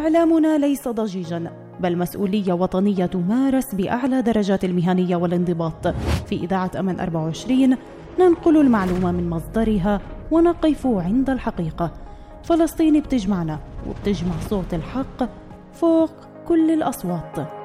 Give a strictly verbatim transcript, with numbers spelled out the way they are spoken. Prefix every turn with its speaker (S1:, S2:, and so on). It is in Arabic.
S1: إعلامنا ليس ضجيجا، بل مسؤولية وطنية تمارس بأعلى درجات المهنية والانضباط. في إذاعة أمل أربعة وعشرين ننقل المعلومة من مصدرها ونقف عند الحقيقة. فلسطين بتجمعنا وبتجمع صوت الحق فوق كل الأصوات.